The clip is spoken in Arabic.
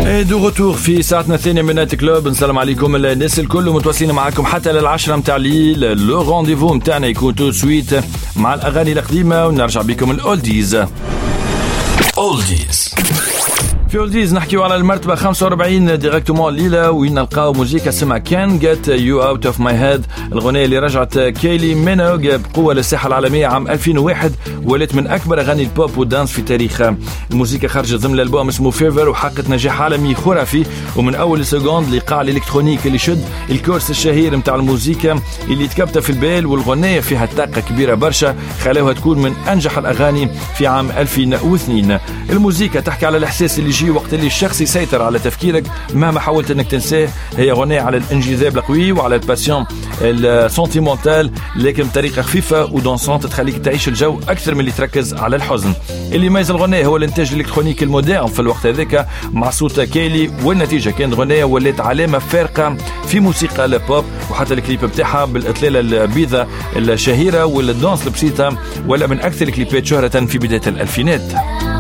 دو غتور في ساعتنا الثانية من نايت كلوب. نسلم عليكم الناس الكل متواصلين معكم حتى للعشرة متاع الليل. لو رونديفو متاعنا يكون تو سويت مع الأغاني القديمة ونرجع بكم الأولديز. في أولديز نحكيو على المرتبة 45 ديريكتومون الليلة، وين نلقاو موسيقى اسمها Can't Get You Out of My Head. الغنية اللي رجعت كيلي مينوغ بقوة للساحة العالمية عام 2001، ولات من أكبر أغاني البوب والدانس في تاريخها. الموسيقى خرجت ضمن الألبوم اسمه فيفر وحققت نجاح عالمي خرافي، ومن أول سكوند لقاع الإلكترونيك اللي شد الكورس الشهير متاع الموسيقى اللي تكبت في البال. والغنية فيها طاقة كبيرة برشا خلاوها تكون من أنجح الأغاني في عام 2002. الموسيقى تحكي على الإحساس اللي وقت اللي الشخص يسيطر على تفكيرك مهما حاولت انك تنساه. هي غنية على الانجذاب القوي وعلى الباسيون السنتيمونتال، لكن بطريقة خفيفة ودونسونت تخليك تعيش الجو اكثر من اللي تركز على الحزن. اللي يميز الغنية هو الانتاج الالكترونيكي المودرن في الوقت هذاك مع صوت كيلي، والنتيجة كانت غنية ولات علامة فارقة في موسيقى البوب. وحتى الكليب بتاعها بالاطلالة البيضة الشهيرة والدانس البسيطة ولا من اكثر الكليبات شهرة في بداية الالفينات.